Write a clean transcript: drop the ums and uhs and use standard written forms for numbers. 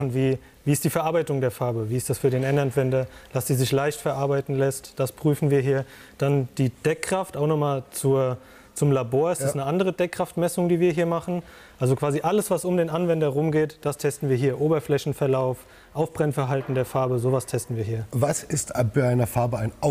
Wie ist die Verarbeitung der Farbe? Wie ist das für den Endanwender, dass die sich leicht verarbeiten lässt? Das prüfen wir hier. Dann die Deckkraft, auch nochmal zum Labor. Es ist eine andere Deckkraftmessung, die wir hier machen. Also quasi alles, was um den Anwender rumgeht, das testen wir hier. Oberflächenverlauf, Aufbrennverhalten der Farbe, sowas testen wir hier. Was ist bei einer Farbe ein